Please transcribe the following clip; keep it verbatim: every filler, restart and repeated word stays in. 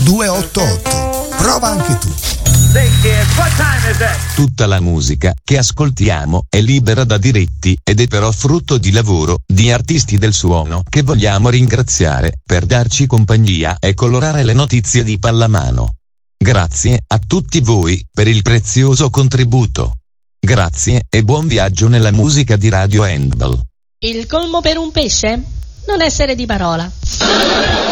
due otto otto. Prova anche tu. Tutta la musica che ascoltiamo è libera da diritti ed è però frutto di lavoro di artisti del suono che vogliamo ringraziare per darci compagnia e colorare le notizie di pallamano. Grazie a tutti voi per il prezioso contributo. Grazie e buon viaggio nella musica di Radio Handball. Il colmo per un pesce? Non essere di parola.